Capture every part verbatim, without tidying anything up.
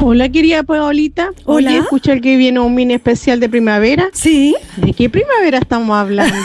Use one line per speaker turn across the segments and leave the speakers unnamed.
Hola, querida Paolita.
Hola.
Oye, escucha que viene un mini especial de primavera.
Sí.
¿De qué primavera estamos hablando?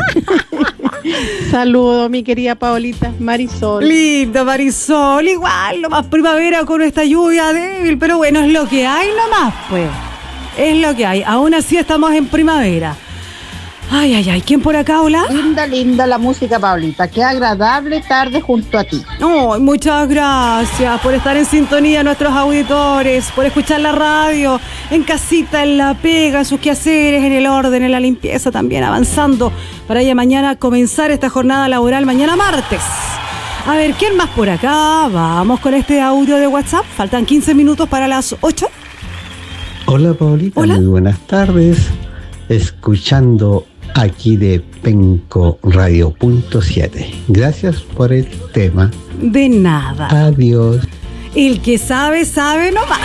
Saludos, mi querida Paolita. Marisol.
Lindo, Marisol. Igual, nomás primavera con esta lluvia débil. Pero bueno, es lo que hay nomás, pues. Es lo que hay. Aún así estamos en primavera. Ay, ay, ay. ¿Quién por acá, hola?
Linda, linda la música, Paolita. Qué agradable tarde junto a ti.
Oh, muchas gracias por estar en sintonía, nuestros auditores, por escuchar la radio, en casita, en la pega, en sus quehaceres, en el orden, en la limpieza también, avanzando para ya mañana comenzar esta jornada laboral, mañana martes. A ver, ¿quién más por acá? Vamos con este audio de WhatsApp. Faltan quince minutos para las ocho.
Hola, Paolita.
Hola.
Muy buenas tardes. Escuchando aquí de Penco Radio punto siete. Gracias por el tema.
De nada.
Adiós.
El que sabe, sabe nomás.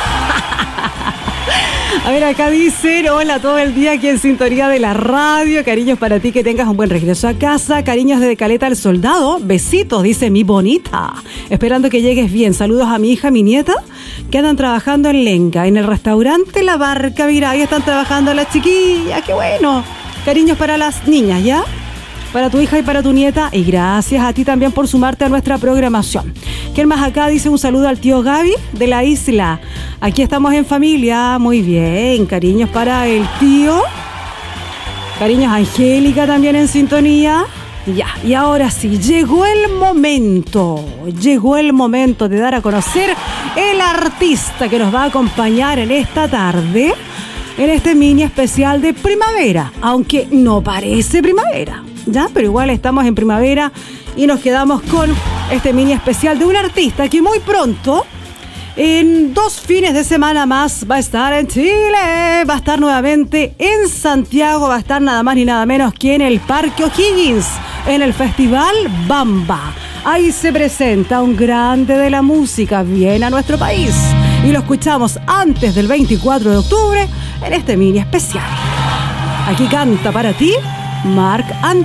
A ver, acá dicen, hola todo el día aquí en sintonía de la radio. Cariños para ti, que tengas un buen regreso a casa. Cariños desde Caleta del Soldado. Besitos, dice mi bonita. Esperando que llegues bien. Saludos a mi hija, mi nieta, que andan trabajando en Lenca, en el restaurante La Barca. Mira, ahí están trabajando las chiquillas. ¡Qué bueno! Cariños para las niñas, ¿ya? Para tu hija y para tu nieta. Y gracias a ti también por sumarte a nuestra programación. ¿Quién más acá? Dice un saludo al tío Gaby de la isla. Aquí estamos en familia. Muy bien. Cariños para el tío. Cariños a Angélica también en sintonía. Ya, y ahora sí, llegó el momento. Llegó el momento de dar a conocer el artista que nos va a acompañar en esta tarde, en este mini especial de primavera, aunque no parece primavera, ¿ya? Pero igual estamos en primavera y nos quedamos con este mini especial de un artista que muy pronto, en dos fines de semana más, va a estar en Chile, va a estar nuevamente en Santiago, va a estar nada más ni nada menos que en el Parque O'Higgins, en el Festival Bamba. Ahí se presenta un grande de la música, viene a nuestro país y lo escuchamos antes del veinticuatro de octubre en este mini especial. Aquí canta para ti Marc Anthony.